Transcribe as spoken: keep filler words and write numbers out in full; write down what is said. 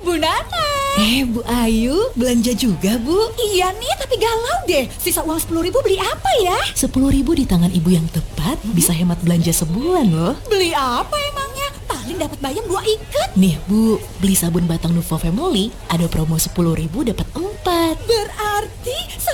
Bu Nana. Eh, Bu Ayu, belanja juga, Bu? Iya nih, tapi galau deh. Sisa uang sepuluh ribu beli apa ya? Sepuluh ribu di tangan ibu yang tepat hmm? bisa hemat belanja sebulan loh. Beli apa emangnya? Paling dapat bayam dua ikat. Nih Bu, beli sabun batang Nuvo Family, ada promo sepuluh ribu dapat empat. Berarti